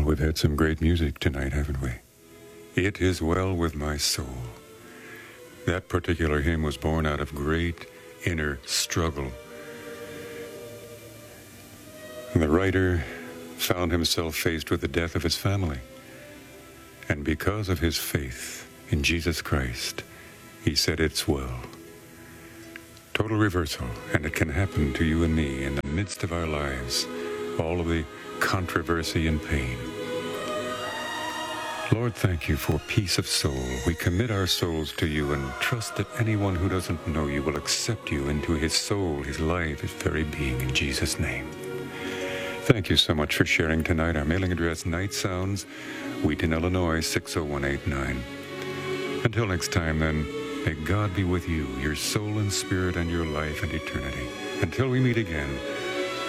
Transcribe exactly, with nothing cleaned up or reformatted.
we've had some great music tonight, haven't we? It Is Well With My Soul. That particular hymn was born out of great inner struggle. The writer found himself faced with the death of his family. And because of his faith in Jesus Christ, he said, "It's well." Total reversal, and it can happen to you and me in the midst of our lives, all of the controversy and pain. Lord, thank you for peace of soul. We commit our souls to you and trust that anyone who doesn't know you will accept you into his soul, his life, his very being, in Jesus' name. Thank you so much for sharing tonight. Our mailing address, Night Sounds, Wheaton, Illinois, six oh one eight nine. Until next time, then, may God be with you, your soul and spirit, and your life and eternity. Until we meet again,